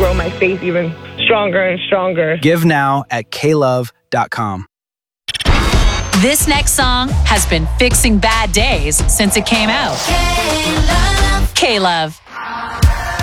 grow my faith even stronger and stronger. Give now at klove.com. This next song has been fixing bad days since it came out. K-Love.